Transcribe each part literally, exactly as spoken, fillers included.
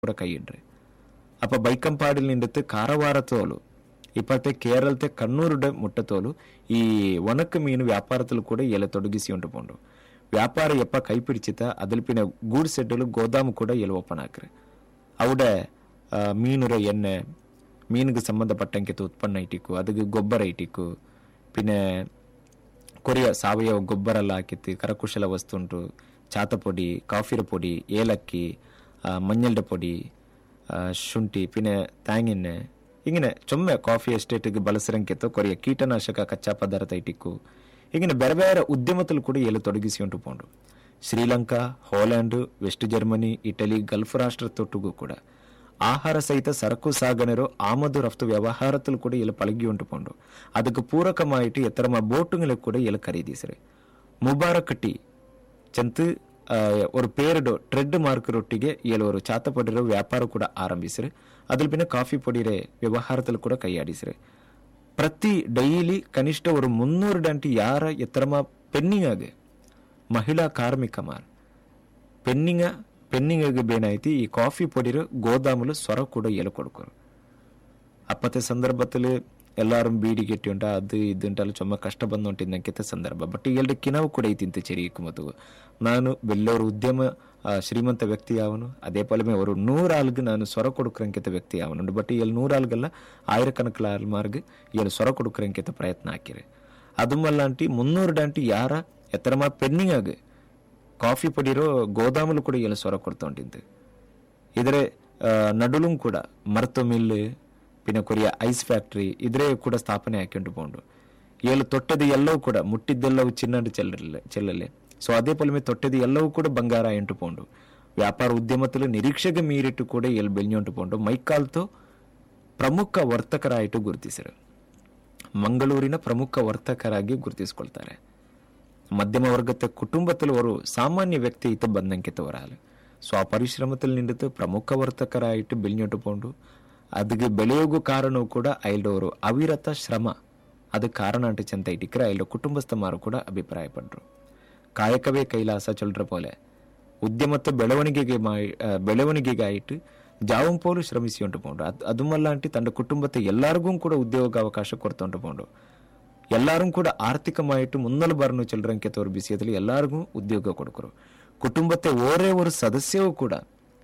ಕೂಡ ಕೈ ಇಡ್ರಿ. ಅಪ್ಪ ಬೈಕಂಪಾಡಿಲ್ ನಿಂಡತ್ತು ಕಾರವಾರ ತೋಲು ಇಪ್ಪತ್ತೆ ಕೇರಳತೆ ಕಣ್ಣೂರುಡೆ ಮುಟ್ಟತೋಲು ಈ ಒಣಕ ಮೀನು ವ್ಯಾಪಾರದಲ್ಲೂ ಕೂಡ ಎಲೆ ತೊಡಗಿಸಿ ಉಂಟುಕೊಂಡು ವ್ಯಾಪಾರ ಎಪ್ಪ ಕೈಪಿಡಿಚಿತ ಅದಲ್ಪಿನ ಗೂಡ್ ಸೆಡ್ಡಲು ಗೋದಾಮು ಕೂಡ ಎಲೆ ಓಪನ್ ಹಾಕ್ರಿ. ಅವಡೆ ಮೀನುರ ಎಣ್ಣೆ ಮೀನಿಗೆ ಸಂಬಂಧಪಟ್ಟಂಗೆ ಉತ್ಪನ್ನ ಇಟ್ಟಿಕ್ಕು ಅದಕ್ಕೆ ಗೊಬ್ಬರ ಇಟ್ಟಿಕ್ಕು ಪಿನ್ನೆ ಕೊರಿಯ ಸಾವಯವ ಗೊಬ್ಬರ ಎಲ್ಲ ಹಾಕಿತ್ತು ಕರಕುಶಲ ವಸ್ತು ಉಂಟು ಚಾತಪೊಡಿ ಕಾಫಿರ ಪೊಡಿ ಏಲಕ್ಕಿ ಮಂಜಲ್ಡ ಪೊಡಿ ಶುಂಠಿ ಪಿನ್ನೆ ತಾಂಗೆಣ್ಣೆ ಹಿಂಗೆ ಚೊಮ್ಮೆ ಕಾಫಿ ಎಸ್ಟೇಟ್ಗೆ ಬಳಸರಂಕೆತ್ತು ಕೊರಿಯ ಕೀಟನಾಶಕ ಕಚ್ಚಾ ಪದಾರ್ಥ ಇಟ್ಟಿಕ್ಕು ಹೀಗೆ ಬೇರೆ ಬೇರೆ ಉದ್ಯಮದಲ್ಲಿ ಕೂಡ ಎಲ್ಲ ತೊಡಗಿಸಿ ಉಂಟು ಪೋಂಡು. Sri Lanka, Holland, West Germany, Italy, Gulf ರಾಷ್ಟ್ರ ತೊಟ್ಟಿಗೂ ಕೂಡ ಆಹಾರ ಸಹಿತ ಸರಕು ಸಾಗಣೆರು ಆಮದು ರಫ್ತು ವ್ಯವಹಾರದಲ್ಲೂ ಕೂಡ ಎಲ್ಲ ಪಳಗಿ ಉಂಟು ಪೋಂಡು. ಅದಕ್ಕೆ ಪೂರಕಮಾಯಿಟ್ಟು ಎತ್ತರಮ ಬೋಟುಗಳಿಗೆ ಕೂಡ ಎಲ್ಲ ಖರೀದಿಸ್ರಿ. ಮುಬಾರಕ್ ಟೀ ಚಂತು ஒரு பேருடோ ட்ரெட் மார்க்கரொட்டிಗೆ ಏಳುವರು ಚಾತಪಡಿರೋ ವ್ಯಾಪಾರ ಕೂಡ ಆರಂಭಿಸ್ರಿ. ಅದ್ರ ಬಿನ್ನ ಕಾಫಿ ಪೊಡಿರೆ ವ್ಯವಹಾರದಲ್ಲಿ ಕೂಡ ಕೈಯಾಡಿಸ್ರಿ. ಪ್ರತಿ ಡೈಲಿ ಕನಿಷ್ಠ ಒಂದು ಮುನ್ನೂರು ಡಂಟಿ ಯಾರ ಎತ್ತರಮ ಪೆನ್ನಿಂಗಾಗೆ ಮಹಿಳಾ ಕಾರ್ಮಿಕಮಾರ್ ಪೆನ್ನಿಂಗ ಪೆನ್ನಿಂಗಾಗೆ ಬೇನಾಯ್ತಿ ಈ ಕಾಫಿ ಪೊಡಿರೋ ಗೋದಾಮುಲು ಸ್ವರ ಕೂಡ ಎಲೆ ಕೊಡ್ಕೋರು. ಅಪ್ಪತ್ತೆ ಸಂದರ್ಭದಲ್ಲಿ ಎಲ್ಲಾರು ಬೀಡಿ ಗೆಟ್ಟಿ ಉಂಟ ಅದು ಇದುಂಟಲ್ಲ ಚೊಮ್ಮ ಕಷ್ಟ ಬಂದು ಉಂಟಿದ್ದಂಕೆತ್ತ ಸಂದರ್ಭ ಬಟ್ ಎಲ್ರ ಕಿನಾವು ಕೂಡ ಐತಿಂತ ಚೆರಿಯಕ್ಕೆ ಮತ್ತು ನಾನು ಬೆಲ್ಲವರು ಉದ್ಯಮ ಶ್ರೀಮಂತ ವ್ಯಕ್ತಿ ಯಾವನು ಅದೇ ಪಲಮೆ ಅವರು ನೂರಾಲ್ಗೆ ನಾನು ಸ್ವರ ಕೊಡುಕ್ರಂಕೆತ ವ್ಯಕ್ತಿ ಯಾವನು ಬಟ್ ಎಲ್ಲಿ ನೂರಾಲ್ಗಲ್ಲ ಆಯಿರಕಣಕಲ ಮಾರ್ಗ ಎಲ್ಲಿ ಸ್ವರ ಕೊಡುಕ್ರಂಕೆತ ಪ್ರಯತ್ನ ಹಾಕಿರಿ. ಅದು ಮಲ್ಲಾಂಟಿ ಮುನ್ನೂರು ಡಾಂಟಿ ಯಾರ ಎತ್ತರಮ ಪೆನ್ನಿಂಗಾಗ ಕಾಫಿ ಪಡಿರೋ ಗೋದಾಮಲು ಕೂಡ ಎಲ್ಲಿ ಸ್ವರ ಕೊಡ್ತಾ ಉಂಟಿಂತು. ಇದ್ರೆ ನಡುಲು ಕೂಡ ಮರ್ತು ಮಿಲ್ ಪಿನ್ನ ಕೊರಿಯ ಐಸ್ ಫ್ಯಾಕ್ಟ್ರಿ ಇದ್ರೆ ಕೂಡ ಸ್ಥಾಪನೆ ಹಾಕೊಂಡು ಪೋಂಡು ಏಳು ತೊಟ್ಟದ ಎಲ್ಲವೂ ಕೂಡ ಮುಟ್ಟಿದ್ದೆಲ್ಲವೂ ಚಿನ್ನದ ಚೆಲ್ಲಲೆ ಚೆಲ್ಲಲೆ ಸೊ ಅದೇ ಪೊಲಮೆ ತೊಟ್ಟದ ಎಲ್ಲವೂ ಕೂಡ ಬಂಗಾರ ಎಂಟು ಪೋಂಡು ವ್ಯಾಪಾರ ಉದ್ಯಮದಲ್ಲಿ ನಿರೀಕ್ಷೆಗೆ ಮೀರಿಟ್ಟು ಕೂಡ ಎಲ್ಲಿ ಬೆಳೆഞ്ഞുಂಟು ಪೋಂಡು ಮೈಕಾಲ್ತು ಪ್ರಮುಖ ವರ್ತಕರಾಯಿಟ್ಟು ಗುರುತಿಸಿರು. ಮಂಗಳೂರಿನ ಪ್ರಮುಖ ವರ್ತಕರಾಗಿ ಗುರುತಿಸಿಕೊಳ್ತಾರೆ. ಮಧ್ಯಮ ವರ್ಗದ ಕುಟುಂಬದಲ್ಲಿ ಅವರು ಸಾಮಾನ್ಯ ವ್ಯಕ್ತಿ ಇತ್ತು ಬಂದಂಕೆ ತೋರಾಲು ಸೊ ಆ ಪರಿಶ್ರಮದಲ್ಲಿ ನಿಂತು ಪ್ರಮುಖ ವರ್ತಕರಾಯಿಟ್ಟು ಬೆಳೆഞ്ഞുಂಟು ಪೋಂಡು ಅದಕ್ಕೆ ಬೆಳೆಯೋಗು ಕಾರಣವೂ ಕೂಡ ಐಲ್ಡವರು ಅವಿರತ ಶ್ರಮ ಅದಕ್ಕೆ ಕಾರಣ ಅಂಟು ಚೆಂತ ಇಟ್ಟಿಕ್ರೆ ಐಲ್ಡ ಕುಟುಂಬಸ್ಥಮಾರು ಕೂಡ ಅಭಿಪ್ರಾಯಪಟ್ಟರು. ಕಾಯಕವೇ ಕೈಲಾಸ ಚೊಲ್ರ ಪೋಲೆ ಉದ್ಯಮತ್ತ ಬೆಳವಣಿಗೆಗೆ ಬೆಳವಣಿಗೆಗಾಯಿಟ್ಟು ಜಾವಂ ಪೋಲು ಶ್ರಮಿಸಿ ಉಂಟು ಪೋಂಡು ಅದು ಅದು ಮಲ್ಲಾಂಟಿ ತಂಡ ಕುಟುಂಬത്തെ ಎಲ್ಲರಿಗೂ ಕೂಡ ಉದ್ಯೋಗ ಅವಕಾಶ ಕೊಡ್ತೊಂಟು ಪೋಂಡು ಎಲ್ಲರೂ ಕೂಡ ಆರ್ಥಿಕಮಾಯಿಟ್ಟು ಮುನ್ನಲು ಬರನು ಚೊಲ್ರಂಕೆ ತೋರು ಬಿಸಿಯದಲ್ಲಿ ಎಲ್ಲರಿಗೂ ಉದ್ಯೋಗ ಕೊಡ್ಕರು. ಕುಟುಂಬത്തെ ಓರೇ ಒಂದು ಸದಸ್ಯವೂ ಕೂಡ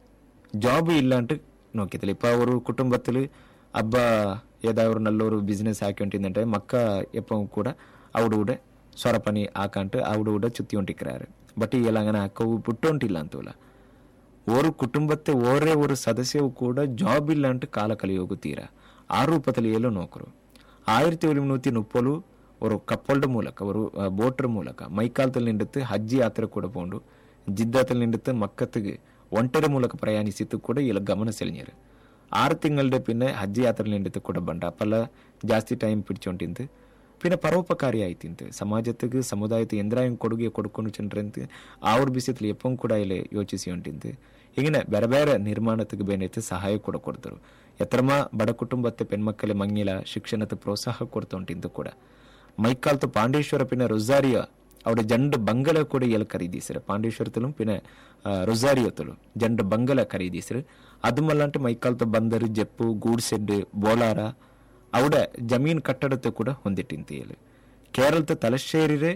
ಜಾಬ್ ಇಲ್ಲ ಅಂಟು നോക്കിയതില്ല. ഇപ്പൊ ഒരു കുടുംബത്തില് അബ്ബ ഏതായൊരു നല്ലൊരു ബിസിനസ് ആക്കിക്കൊണ്ടിരുന്നിട്ട് മക്ക എപ്പം കൂടെ അവിടെ കൂടെ സ്വറപ്പണി ആക്കാണ്ട് അവിടെ കൂടെ ചുത്തിക്കൊണ്ടിരിക്കാറ്. ಬಟ್ ಈಗೆಲ್ಲ അങ്ങനെ ಹಾಕವು ಬಿಟ್ಟೊಂಟಿಲ್ಲ ಅಂತವಲ್ಲ ಓರು ಕುಟುಂಬത്തെ ಓರೇ ಒಂದು ಸದಸ್ಯವು ಕೂಡ ಜಾಬ್ ಇಲ್ಲ ಅಂಟು ಕಾಲ ಕಲಿಯೋಗುತ್ತೀರ ಆ ರೂಪದಲ್ಲಿ ಎಲ್ಲೋ ನೋಕರು. ಆಯಿರത്തി ഒരുന്നൂറ്റി മുപ്പത് ഒരു കപ്പളുടെ ಮೂಲಕ ഒരു ಬೋಟರ್ ಮೂಲಕ ಮೈಕಾಲದಲ್ಲಿ ನಿಂಡುತ್ತೆ ಹಜ್ಜಿ ಯಾತ್ರೆ ಕೂಡ ಪೋಂಡು ಜಿದ್ದಾದಲ್ಲಿ ನಿಂಡುತ್ತೆ ಮಕ್ಕತ್ತಿಗೆ ಒಂಟೆರ ಮೂಲಕ ಪ್ರಯಾಣಿಸಿದ್ದು ಕೂಡ ಇಲ್ಲ ಗಮನ ಸೆಳೆഞ്ഞರು. ಆರು ತಿಂಗಳೇ ಪಿನ್ನೆ ಹಜ್ಜಿ ಯಾತ್ರೆ ನಿಂಡಿತ್ತು ಕೂಡ ಬಂಡ ಅಪ್ಪಲ್ಲ ಜಾಸ್ತಿ ಟೈಮ್ ಪಿಡಿಚೊಂಟಿಂತು പിന്നെ ಪರೋಪಕಾರಿ ಆಯ್ತಿಂತು ಸಮಾಜಕ್ಕೆ ಸಮುದಾಯಕ್ಕೆ ಎಂದ್ರಾಯಂ ಕೊಡುಗೆ ಕೊಡ್ಕೊಂಡು ಚೆಂಡ್ರಂತ ಅವ್ರ ಬಿಸಿಯಲ್ಲಿ ಎಪ್ಪಂ ಕೂಡ ಇಲ್ಲಿ ಯೋಚಿಸಿ ಉಂಟಿಂತು ಹೀಗೆ ಬೇರೆ ಬೇರೆ ನಿರ್ಮಾಣಕ್ಕೆ ಬೇನೈತೆ ಸಹಾಯ ಕೂಡ ಕೊಡ್ತರು. ಎತ್ತರಮ ಬಡ ಕುಟುಂಬത്തെ ಪೆಣ್ಮಕ್ಕಳೆ ಮಂಗಿಲ ಶಿಕ್ಷಣಕ್ಕೆ ಪ್ರೋತ್ಸಾಹ ಕೊಡ್ತಾ ಉಂಟಿಂತು ಕೂಡ ಮೈಕಾಲ್ತು ಪಾಂಡೇಶ್ವರ ಪಿನ್ನ ರೊಜಾರಿಯೋ അവിടെ ജണ്ട് ബംഗല കൂടെ ഇയാൾ ಖರೀದಿಸ್ರು. ಪಾಂಡೇಶ್ವರದಲ್ಲೂ പിന്നെ ರೊಜಾರಿಯೋತಲು ಜಂಡ್ ಬಂಗಲ ಖರೀದಿಸ್ರು. അതുമല്ലാണ്ട് ಮೈಕಾಲ್ತು ಬಂದರು ಜೆಪ್ಪು ಗೂಡ್ ಸೆಡ್ ಬೋಲಾರ അവിടെ ಜಮೀನ್ ಕಟ್ಟಡത്തെ ಕೂಡ ಹೊಂದಿಟ್ಟಿಂತಿಯಲು കേരളത്തെ തലശ്ശേരിരെ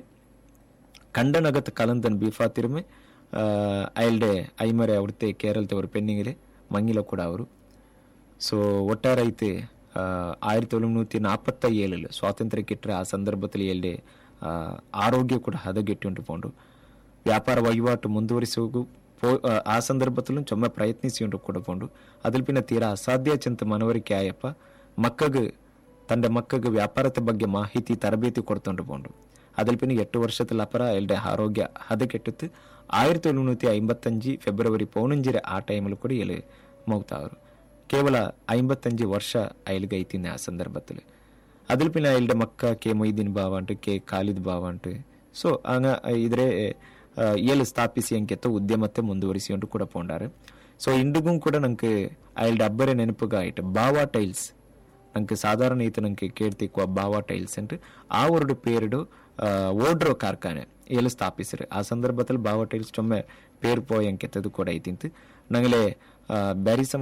കണ്ടനകത്ത് കലന്തൻ ബീഫാത്തിരുമೆ അയാളുടെ ಐಮರೆ ಅവിടുത്തെ കേരളത്തെ ഒരു പെണ്ണിങ്ങിലെ ಮಂಗಿಲ ಕೂಡ ಅವರು ಸೊ ಒಟ್ಟಾರೈತೆ ಆಯಿರത്തി തൊള്ളായിരത്തി നാൽപ്പത്തി ഏഴില് ಸ್ವಾತಂತ್ರ್ಯ കിಟ್ಟರೆ ಆ ಸಂದರ್ಭದಲ್ಲಿ ಎಲ್ಡೆ ಆರೋಗ್ಯ ಕೂಡ ಹದಗೆಟ್ಟು ಉಂಟು ಪೋಂಡು ವ್ಯಾಪಾರ ವಹಿವಾಟು ಮುಂದುವರಿಸುವ ಆ ಸಂದರ್ಭದಲ್ಲೂ ಚೊಮ್ಮೆ ಪ್ರಯತ್ನಿಸಿ ಉಂಟು ಕೂಡ ಪೋಂಡು ಅದ್ರ ಪಿನ್ನ ತೀರಾ ಅಸಾಧ್ಯ ಚಂತ ಮನವರಿಕೆ ಆಯಪ್ಪ ಮಕ್ಕಗೆ ತಂಡ ಮಕ್ಕಗೆ ವ್ಯಾಪಾರದ ಬಗ್ಗೆ ಮಾಹಿತಿ ತರಬೇತಿ ಕೊಡ್ತೊಂಡು ಪೋಂಡು ಅದ್ರ ಪಿನ್ನ ಎಟ್ಟು ವರ್ಷದಲ್ಲಿ ಅಪರ ಎಲ್ಡೆ ಆರೋಗ್ಯ ಹದಗೆಟ್ಟಿತ್ತು ಆಯಿರത്തി തൊള്ളായിരത്തി ಐಂಬತ್ತಂಜಿ ಫೆಬ್ರವರಿ ಪೌನಂಜಿರೆ ಆ ಟೈಮಲ್ಲಿ ಕೂಡ ಎಲ್ಲಿ ಮೌತಾವರು ಕೇವಲ ಐಂಬತ್ತಂಜಿ ವರ್ಷ ಅಯಲ್ಗೆ ಐತಿನ ಆ ಸಂದರ್ಭದಲ್ಲಿ അതിൽ പിന്നെ അയാളുടെ Mecca K Moideen ബാവാണ്ട് K Khalid ಬಾವಾಂಟು so ಹಂಗ ಇದ್ರೆ ಏಳು ಸ್ಥಾಪಿಸಿ ಅಂಕೆತ್ತ ಉದ್ಯಮത്തെ ಮುಂದುವರಿಸಿಕೊಂಡು ಕೂಡ ಪೋಂಡಾರು. ಸೊ ಇಂಡಿಗೂ ಕೂಡ ನಂಗೆ ಅಯಾളുടെ ಅಬ್ಬರೆ ನೆನಪುಗಾಯಿಟ್ಟು ಬಾವಾ ಟೈಲ್ಸ್ ನಂಗೆ ಸಾಧಾರಣ ಈತ ನಂಗೆ ಕೇಳ್ತಿಕ್ಕುವ ಬಾವಾ ಟೈಲ್ಸ್ ಅಂಟು ಆ ಒಂದು ಪೇರಿಡು ಓಡ್ರೋ ಕಾರ್ಖಾನೆ ಏಳು ಸ್ಥಾಪಿಸ್ರು. ಆ ಸಂದರ್ಭದಲ್ಲಿ ಬಾವಾ ಟೈಲ್ಸ್ ಚೊಮ್ಮೆ ಪೇರು ಪೋಯ್ ಅಂಕೆತ್ತದು ಕೂಡ ಐತಿಂತು ನಂಗಲೆ ಬ್ಯಾರಿ